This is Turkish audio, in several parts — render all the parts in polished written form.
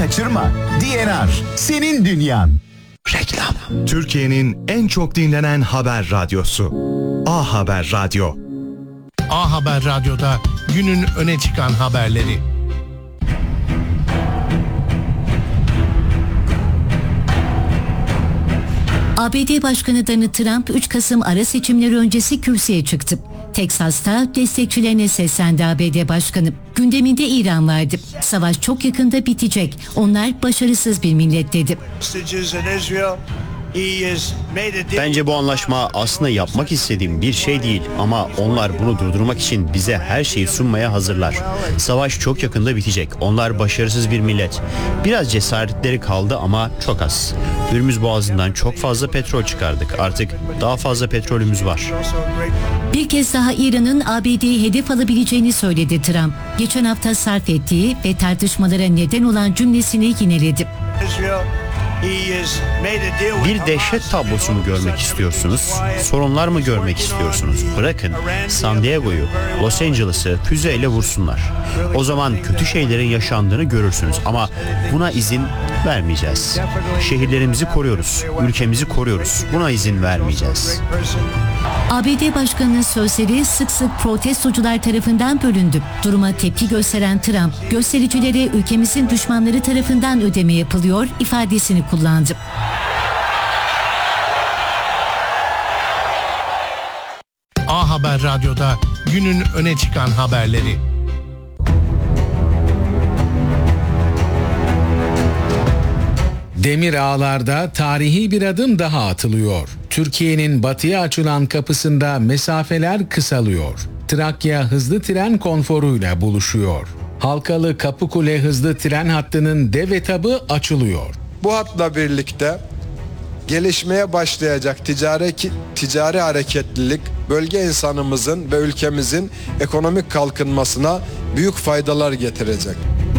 kaçırma. DNR, senin dünyan. Reklam. Türkiye'nin en çok dinlenen haber radyosu. A Haber Radyo. A Haber Radyo'da günün öne çıkan haberleri. ABD Başkanı Donald Trump 3 Kasım ara seçimleri öncesi kürsüye çıktı. Teksas'ta destekçilerine seslendi ABD Başkanı. Gündeminde İran vardı. Savaş çok yakında bitecek. Onlar başarısız bir millet dedi. Bence bu anlaşma aslında yapmak istediğim bir şey değil ama onlar bunu durdurmak için bize her şeyi sunmaya hazırlar. Savaş çok yakında bitecek. Onlar başarısız bir millet. Biraz cesaretleri kaldı ama çok az. Hürmüz Boğazı'ndan çok fazla petrol çıkardık. Artık daha fazla petrolümüz var. Bir kez daha İran'ın ABD'yi hedef alabileceğini söyledi Trump. Geçen hafta sarf ettiği ve tartışmalara neden olan cümlesini yineledi. Bir dehşet tablosu mu görmek istiyorsunuz? Sorunlar mı görmek istiyorsunuz? Bırakın San Diego'yu, Los Angeles'ı füzeyle vursunlar. O zaman kötü şeylerin yaşandığını görürsünüz ama buna izin vermeyeceğiz. Şehirlerimizi koruyoruz, ülkemizi koruyoruz. Buna izin vermeyeceğiz. ABD Başkanı'nın sözleri sık sık protestocular tarafından bölündü. Duruma tepki gösteren Trump, göstericilere ülkemizin düşmanları tarafından ödeme yapılıyor ifadesini kullandı. A Haber Radyo'da günün öne çıkan haberleri. Demir ağlarda tarihi bir adım daha atılıyor. Türkiye'nin batıya açılan kapısında mesafeler kısalıyor. Trakya hızlı tren konforuyla buluşuyor. Halkalı Kapıkule hızlı tren hattının dev etabı açılıyor. Bu hatla birlikte gelişmeye başlayacak ticari hareketlilik bölge insanımızın ve ülkemizin ekonomik kalkınmasına büyük faydalar getirecek.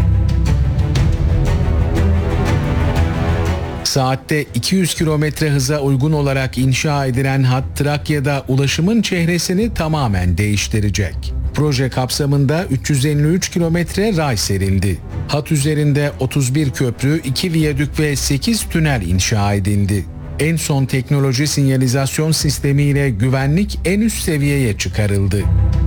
Saatte 200 kilometre hıza uygun olarak inşa edilen hat Trakya'da ulaşımın çehresini tamamen değiştirecek. Proje kapsamında 353 kilometre ray serildi. Hat üzerinde 31 köprü, 2 viyadük ve 8 tünel inşa edildi. En son teknoloji sinyalizasyon sistemiyle güvenlik en üst seviyeye çıkarıldı.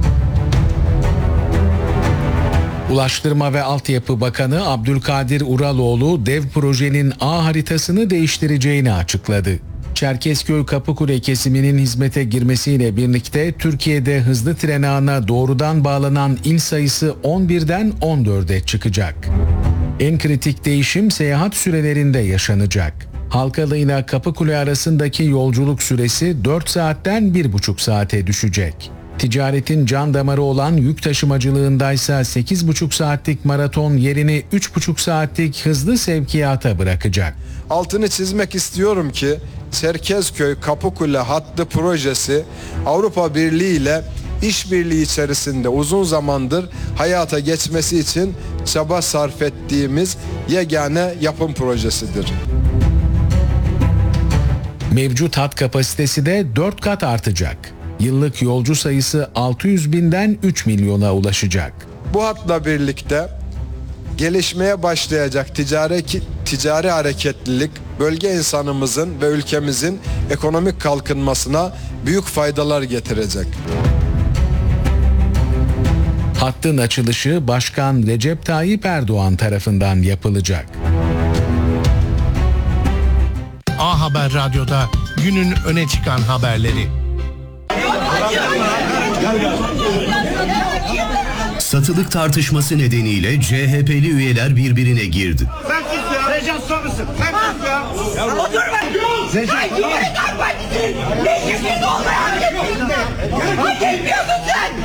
Ulaştırma ve Altyapı Bakanı Abdülkadir Uraloğlu dev projenin ağ haritasını değiştireceğini açıkladı. Çerkezköy Kapıkule kesiminin hizmete girmesiyle birlikte Türkiye'de hızlı tren ağına doğrudan bağlanan il sayısı 11'den 14'e çıkacak. En kritik değişim seyahat sürelerinde yaşanacak. Halkalı ile Kapıkule arasındaki yolculuk süresi 4 saatten 1,5 saate düşecek. Ticaretin can damarı olan yük taşımacılığındaysa 8,5 saatlik maraton yerini 3,5 saatlik hızlı sevkiyata bırakacak. Altını çizmek istiyorum ki Çerkezköy Kapıkule hattı projesi Avrupa Birliği ile işbirliği içerisinde uzun zamandır hayata geçmesi için çaba sarf ettiğimiz yegane yapım projesidir. Mevcut hat kapasitesi de 4 kat artacak. Yıllık yolcu sayısı 600 binden 3 milyona ulaşacak. Bu hatla birlikte gelişmeye başlayacak ticari hareketlilik bölge insanımızın ve ülkemizin ekonomik kalkınmasına büyük faydalar getirecek. Hattın açılışı Başkan Recep Tayyip Erdoğan tarafından yapılacak. A Haber Radyo'da günün öne çıkan haberleri. Satılık tartışması nedeniyle CHP'li üyeler birbirine girdi. Sen sus ya. Rejan sormuşsun. Sen sus ya. Oturma. Sen Cumhuriyet Halk Partisi'nin meclisinde olmayan birisinde. Hak etmiyorsun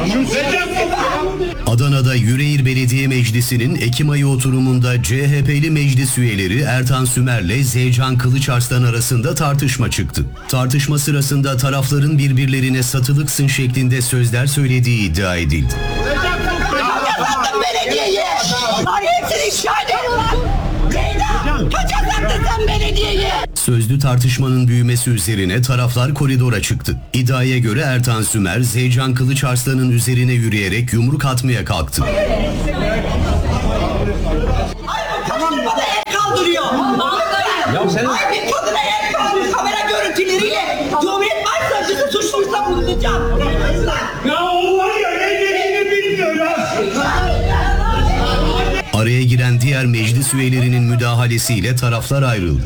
sen. Adana'da Yüreğir Belediye Meclisi'nin Ekim ayı oturumunda CHP'li meclis üyeleri Ertan Sümer'le Zeycan Kılıçarslan arasında tartışma çıktı. Tartışma sırasında tarafların birbirlerine satılıksın şeklinde sözler söylediği iddia edildi. Kaçaklattın belediyeyi. Hepsini ifşa ediyorlar. Leyla, kaçaklattın sen belediyeyi. Sözlü tartışmanın büyümesi üzerine taraflar koridora çıktı. İddiaya göre Ertan Sümer, Zeycan Kılıçarslan'ın üzerine yürüyerek yumruk atmaya kalktı. Tamam mı? kaldırıyor. Ya sen... Ay bir kadına el kaldırıyor kamera görüntüleriyle. Cumhuriyet Başsavcısı suçluysa bulunacağım. Ya o var ya ne dediğini bilmiyor ya. Araya giren diğer meclis üyelerinin müdahalesiyle taraflar ayrıldı.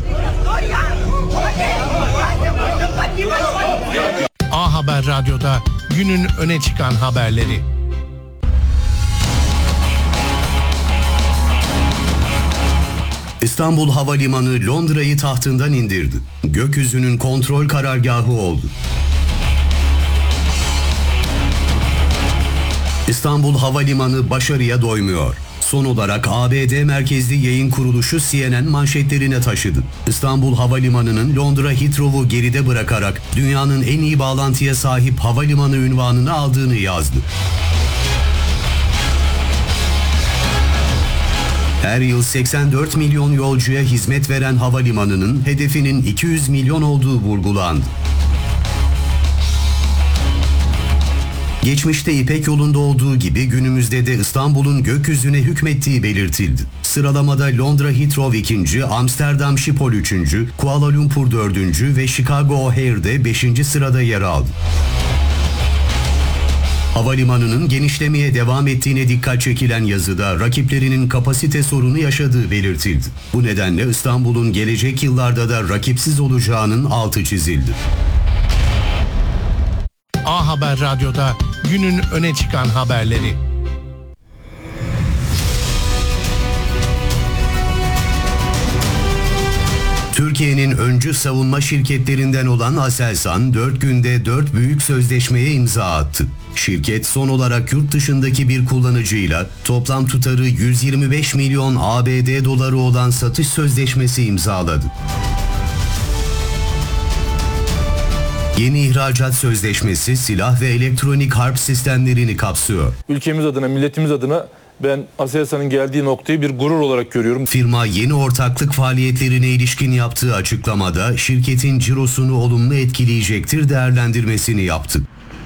A Haber Radyo'da günün öne çıkan haberleri. İstanbul Havalimanı Londra'yı tahtından indirdi. Gökyüzünün kontrol karargahı oldu. İstanbul Havalimanı başarıya doymuyor. Son olarak ABD merkezli yayın kuruluşu CNN manşetlerine taşıdı. İstanbul Havalimanı'nın Londra Heathrow'u geride bırakarak dünyanın en iyi bağlantıya sahip havalimanı unvanını aldığını yazdı. Her yıl 84 milyon yolcuya hizmet veren havalimanının hedefinin 200 milyon olduğu vurgulandı. Geçmişte İpek Yolu'nda olduğu gibi günümüzde de İstanbul'un gökyüzüne hükmettiği belirtildi. Sıralamada Londra Heathrow 2. Amsterdam Schiphol 3. Kuala Lumpur 4. ve Chicago O'Hare'de 5. sırada yer aldı. Havalimanının genişlemeye devam ettiğine dikkat çekilen yazıda rakiplerinin kapasite sorunu yaşadığı belirtildi. Bu nedenle İstanbul'un gelecek yıllarda da rakipsiz olacağının altı çizildi. A Haber Radyo'da günün öne çıkan haberleri. Türkiye'nin öncü savunma şirketlerinden olan Aselsan 4 günde 4 büyük sözleşmeye imza attı. Şirket son olarak yurt dışındaki bir kullanıcıyla toplam tutarı 125 milyon ABD doları olan satış sözleşmesi imzaladı. Yeni ihracat sözleşmesi silah ve elektronik harp sistemlerini kapsıyor. Ülkemiz adına, milletimiz adına ben Aselsan'ın geldiği noktayı bir gurur olarak görüyorum. Firma yeni ortaklık faaliyetlerine ilişkin yaptığı açıklamada şirketin cirosunu olumlu etkileyecektir değerlendirmesini yaptı.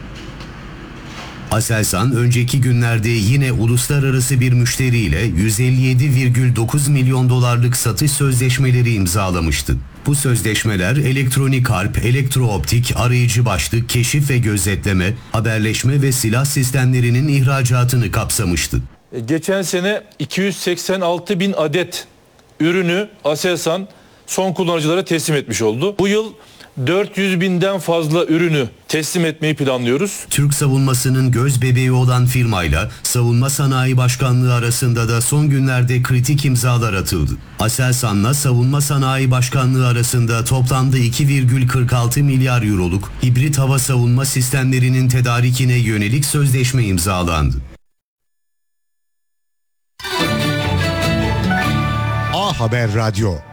Aselsan önceki günlerde yine uluslararası bir müşteriyle 157,9 milyon dolarlık satış sözleşmeleri imzalamıştı. Bu sözleşmeler elektronik harp, elektrooptik, arayıcı başlık, keşif ve gözetleme, haberleşme ve silah sistemlerinin ihracatını kapsamıştı. Geçen sene 286 bin adet ürünü Aselsan son kullanıcılara teslim etmiş oldu. Bu yıl 400 binden fazla ürünü teslim etmeyi planlıyoruz. Türk savunmasının göz bebeği olan firmayla Savunma Sanayi Başkanlığı arasında da son günlerde kritik imzalar atıldı. Aselsan'la Savunma Sanayi Başkanlığı arasında toplamda 2,46 milyar euroluk hibrit hava savunma sistemlerinin tedarikine yönelik sözleşme imzalandı. A Haber Radyo